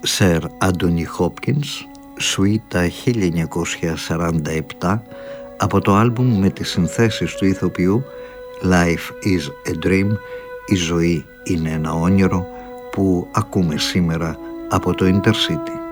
Sir Anthony Hopkins, σουίτα 1947 από το άλμπουμ με τις συνθέσεις του ηθοποιού Life is a Dream, η ζωή είναι ένα όνειρο, που ακούμε σήμερα από το Intercity.